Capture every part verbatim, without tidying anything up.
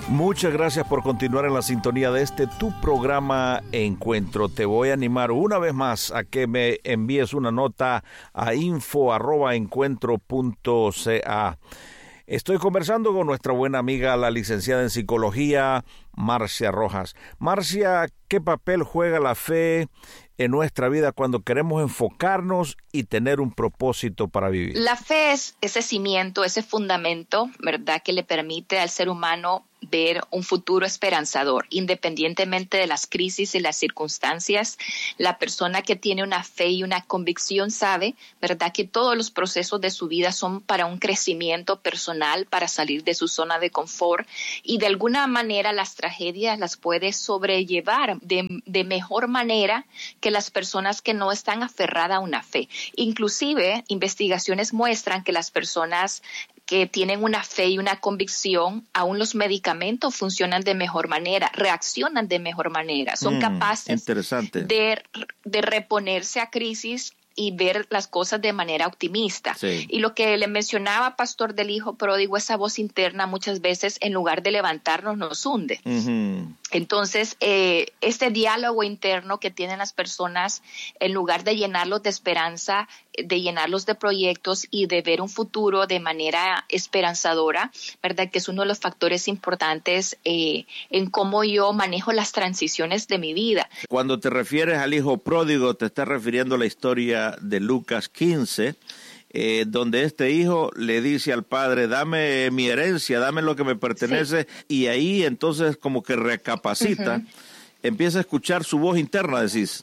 Muchas gracias por continuar en la sintonía de este tu programa Encuentro. Te voy a animar una vez más a que me envíes una nota a info arroba encuentro punto ca. Estoy conversando con nuestra buena amiga, la licenciada en psicología, Marcia Rojas. Marcia, ¿qué papel juega la fe en nuestra vida cuando queremos enfocarnos y tener un propósito para vivir? La fe es ese cimiento, ese fundamento, ¿verdad?, que le permite al ser humano ver un futuro esperanzador, independientemente de las crisis y las circunstancias. La persona que tiene una fe y una convicción sabe, ¿verdad?, que todos los procesos de su vida son para un crecimiento personal, para salir de su zona de confort, y de alguna manera las tragedias las puede sobrellevar de, de mejor manera que las personas que no están aferradas a una fe. Inclusive, investigaciones muestran que las personas que tienen una fe y una convicción, aún los medicamentos funcionan de mejor manera, reaccionan de mejor manera, son mm, capaces de, de reponerse a crisis y ver las cosas de manera optimista. Sí. Y lo que le mencionaba, pastor, del hijo pródigo, esa voz interna muchas veces en lugar de levantarnos nos hunde. Uh-huh. Entonces, eh, este diálogo interno que tienen las personas, en lugar de llenarlos de esperanza, de llenarlos de proyectos y de ver un futuro de manera esperanzadora, ¿verdad?, que es uno de los factores importantes eh, en cómo yo manejo las transiciones de mi vida. Cuando te refieres al hijo pródigo, te estás refiriendo a la historia de Lucas quince, eh, donde este hijo le dice al padre, dame mi herencia, dame lo que me pertenece, sí. Y ahí entonces como que recapacita, uh-huh. Empieza a escuchar su voz interna, decís.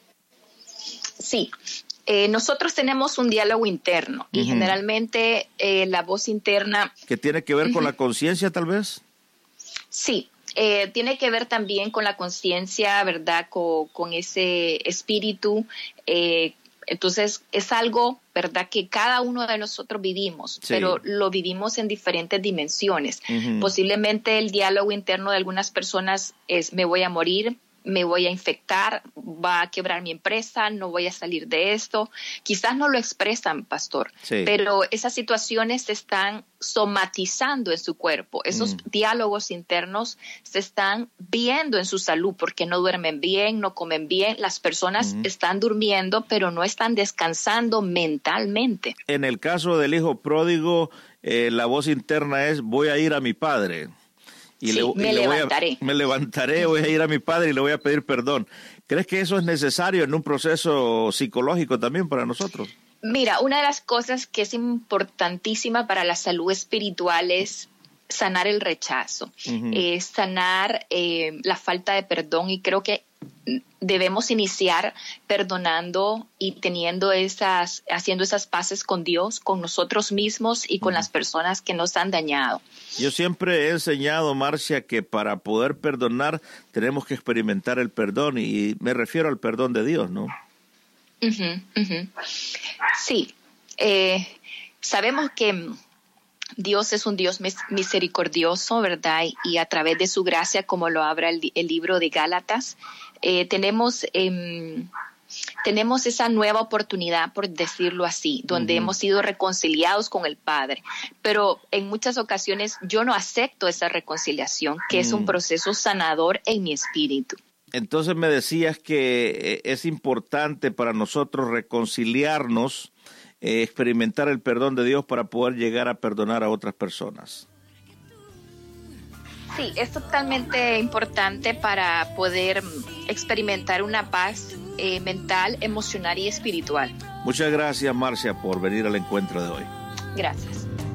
Sí. Eh, nosotros tenemos un diálogo interno y uh-huh. generalmente eh, la voz interna... ¿Que tiene que ver uh-huh. con la conciencia, tal vez? Sí, eh, tiene que ver también con la conciencia, ¿verdad?, con, con ese espíritu. Eh, entonces, es algo, ¿verdad?, que cada uno de nosotros vivimos, sí. pero lo vivimos en diferentes dimensiones. Uh-huh. Posiblemente el diálogo interno de algunas personas es, me voy a morir, me voy a infectar, va a quebrar mi empresa, no voy a salir de esto. Quizás no lo expresan, pastor, sí. pero esas situaciones se están somatizando en su cuerpo. Esos mm. diálogos internos se están viendo en su salud porque no duermen bien, no comen bien. Las personas mm. están durmiendo, pero no están descansando mentalmente. En el caso del hijo pródigo, eh, la voz interna es, voy a ir a mi padre. Y sí, le, me y le levantaré. Voy a, me levantaré, voy a ir a mi padre y le voy a pedir perdón. ¿Crees que eso es necesario en un proceso psicológico también para nosotros? Mira, una de las cosas que es importantísima para la salud espiritual es sanar el rechazo, uh-huh. eh, sanar eh, la falta de perdón, y creo que debemos iniciar perdonando y teniendo esas, haciendo esas paces con Dios, con nosotros mismos y con uh-huh. las personas que nos han dañado. Yo siempre he enseñado, Marcia, que para poder perdonar tenemos que experimentar el perdón, y me refiero al perdón de Dios, ¿no? Uh-huh, uh-huh. Sí, eh, sabemos que Dios es un Dios misericordioso, ¿verdad? Y a través de su gracia, como lo habla el, el libro de Gálatas, eh, tenemos, eh, tenemos esa nueva oportunidad, por decirlo así, donde uh-huh. hemos sido reconciliados con el Padre. Pero en muchas ocasiones yo no acepto esa reconciliación, que uh-huh. es un proceso sanador en mi espíritu. Entonces me decías que es importante para nosotros reconciliarnos, Eh, experimentar el perdón de Dios para poder llegar a perdonar a otras personas. Sí, es totalmente importante para poder experimentar una paz eh, mental, emocional y espiritual. Muchas gracias, Marcia, por venir al encuentro de hoy. Gracias.